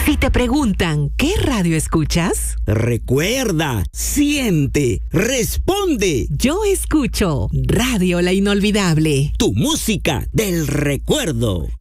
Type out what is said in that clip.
Si te preguntan, ¿qué radio escuchas? Recuerda, siente, responde. Yo escucho Radio La Inolvidable. Tu música del recuerdo.